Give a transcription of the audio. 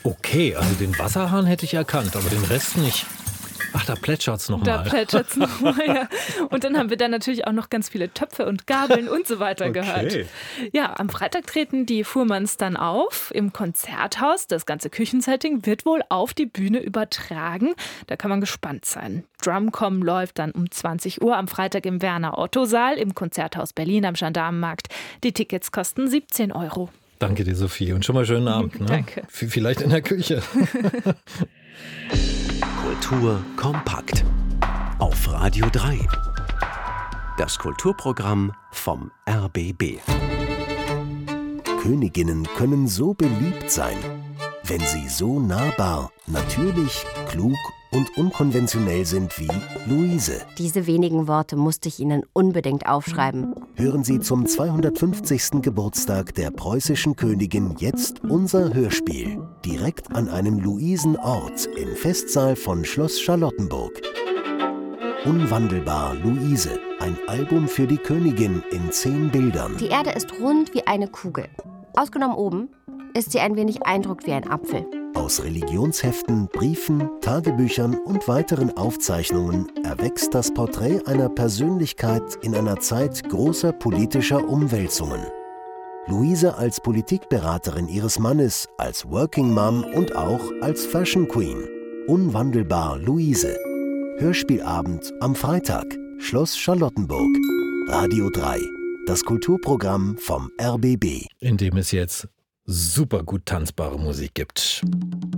Okay, also den Wasserhahn hätte ich erkannt, aber den Rest nicht. Ach, da plätschert's noch Da mal. plätschert's nochmal, ja. Und dann haben wir dann natürlich auch noch ganz viele Töpfe und Gabeln und so weiter gehört. Ja, am Freitag treten die Fuhrmanns dann auf im Konzerthaus. Das ganze Küchensetting wird wohl auf die Bühne übertragen. Da kann man gespannt sein. Drumcom läuft dann um 20 Uhr am Freitag im Werner-Otto-Saal im Konzerthaus Berlin am Gendarmenmarkt. Die Tickets kosten 17 €. Danke dir, Sophie. Und schon mal schönen Abend. Ne? Danke. Vielleicht in der Küche. Kultur kompakt auf Radio 3. Das Kulturprogramm vom RBB. Königinnen können so beliebt sein, wenn sie so nahbar, natürlich, klug und unkonventionell sind wie Luise. Diese wenigen Worte musste ich Ihnen unbedingt aufschreiben. Hören Sie zum 250. Geburtstag der preußischen Königin jetzt unser Hörspiel. Direkt an einem Luisenort im Festsaal von Schloss Charlottenburg. Unwandelbar Luise, ein Album für die Königin in 10 Bildern. Die Erde ist rund wie eine Kugel. Ausgenommen oben ist sie ein wenig eindruckt wie ein Apfel. Aus Religionsheften, Briefen, Tagebüchern und weiteren Aufzeichnungen erwächst das Porträt einer Persönlichkeit in einer Zeit großer politischer Umwälzungen. Luise als Politikberaterin ihres Mannes, als Working Mom und auch als Fashion Queen. Unwandelbar Luise. Hörspielabend am Freitag. Schloss Charlottenburg. Radio 3. Das Kulturprogramm vom RBB. In dem es jetzt super gut tanzbare Musik gibt.